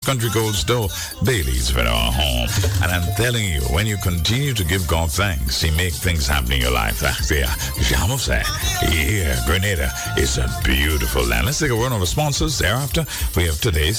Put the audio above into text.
Country Cold Store, Bailey's for our home. And I'm telling you, when you continue to give God thanks, He makes things happen in your life. Grenada is a beautiful land. Let's take a word on our sponsors. Thereafter, we have today's